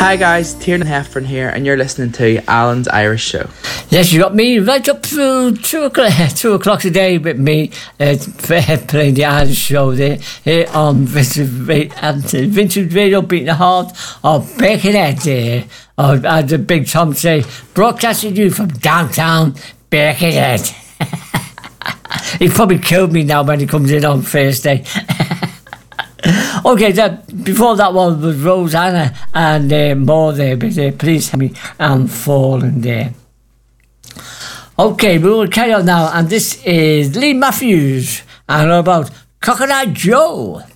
Hi guys, Tiernan Heffern here, and you're listening to Alan's Irish Show. Yes, you got me right up through 2 o'clock today with me playing the Irish Show there on Vincent Radio, beating the heart of Birkenhead there. Or as the big Tom say, broadcasting you from downtown Birkenhead. He probably killed me now when he comes in on Thursday. Okay, before that one was Rosanna and more there, but Please Help Me, I'm Falling there. Okay, we will carry on now, and this is Lee Matthews and about Coconut Joe.